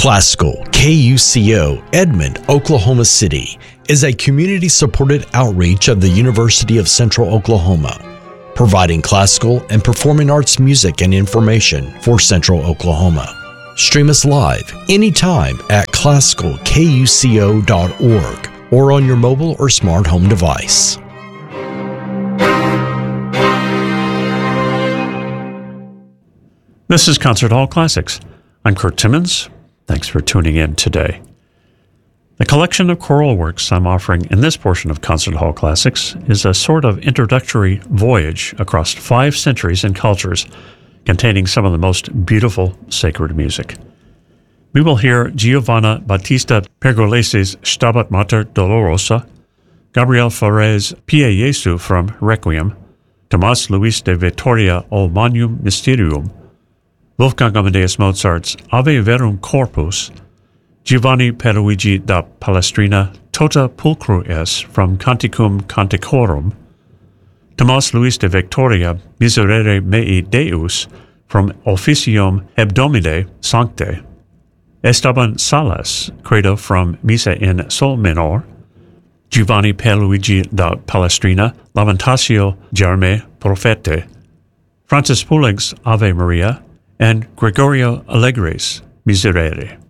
Classical KUCO Edmond, Oklahoma City is a community-supported outreach of the University of Central Oklahoma, providing classical and performing arts music and information for Central Oklahoma. Stream us live anytime at classicalkuco.org or on your mobile or smart home device. This is Concert Hall Classics. I'm Kurt Timmons. Thanks for tuning in today. The collection of choral works I'm offering in this portion of Concert Hall Classics is a sort of introductory voyage across 5 centuries and cultures, containing some of the most beautiful sacred music. We will hear Giovanna Battista Pergolese's Stabat Mater Dolorosa, Gabriel Fauré Pie Jesu from Requiem, Tomás Luis de Vitoria O Magnum Mysterium, Wolfgang Amadeus Mozart's Ave Verum Corpus, Giovanni Pierluigi da Palestrina Tota Pulchru es from Canticum Canticorum, Tomás Luis de Victoria Miserere Mei Deus from Officium Hebdomadae Sancte, Esteban Salas Credo from Missa in Sol Menor, Giovanni Pierluigi da Palestrina Lamentatio Germe Prophete, Francis Poulenc's Ave Maria, and Gregorio Allegri's Miserere.